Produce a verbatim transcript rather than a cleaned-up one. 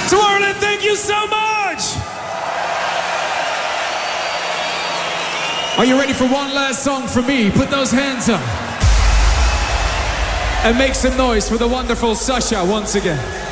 Tomorrowland, thank you so much! Are you ready for one last song from me? Put those hands up. And make some noise for the wonderful Sasha once again.